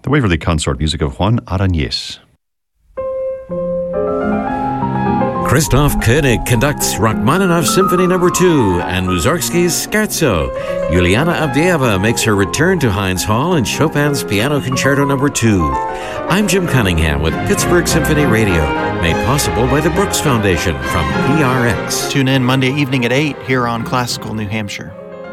The Waverley Consort music of Juan Arañez. Christoph Koenig conducts Rachmaninoff Symphony No. 2 and Mussorgsky's Scherzo. Juliana Avdeeva makes her return to Heinz Hall in Chopin's Piano Concerto No. 2. I'm Jim Cunningham with Pittsburgh Symphony Radio, made possible by the Brooks Foundation from PRX. Tune in Monday evening at 8 here on Classical New Hampshire.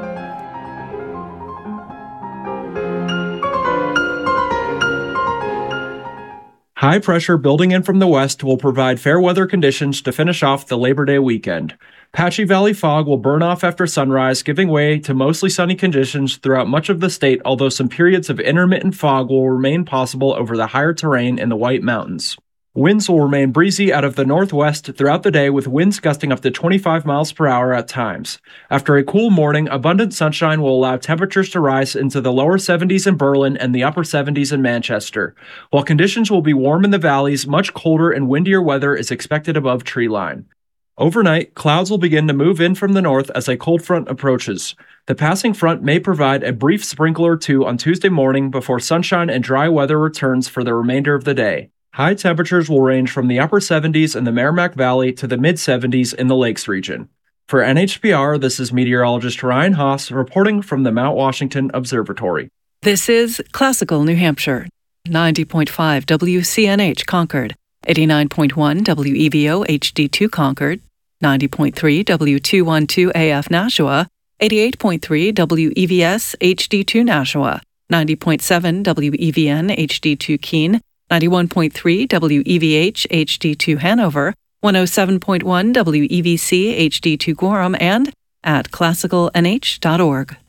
High pressure building in from the west will provide fair weather conditions to finish off the Labor Day weekend. Patchy Valley fog will burn off after sunrise, giving way to mostly sunny conditions throughout much of the state, although some periods of intermittent fog will remain possible over the higher terrain in the White Mountains. Winds will remain breezy out of the northwest throughout the day, with winds gusting up to 25 miles per hour at times. After a cool morning, abundant sunshine will allow temperatures to rise into the lower 70s in Berlin and the upper 70s in Manchester. While conditions will be warm in the valleys, much colder and windier weather is expected above treeline. Overnight, clouds will begin to move in from the north as a cold front approaches. The passing front may provide a brief sprinkle or two on Tuesday morning before sunshine and dry weather returns for the remainder of the day. High temperatures will range from the upper 70s in the Merrimack Valley to the mid-70s in the Lakes region. For NHPR, this is meteorologist Ryan Haas reporting from the Mount Washington Observatory. This is Classical New Hampshire, 90.5 WCNH Concord, 89.1 WEVO HD2 Concord, 90.3 W212 AF Nashua, 88.3 WEVS HD2 Nashua, 90.7 WEVN HD2 Keene, 91.3 WEVH HD2 Hanover, 107.1 WEVC HD2 Gorham, and at classicalnh.org.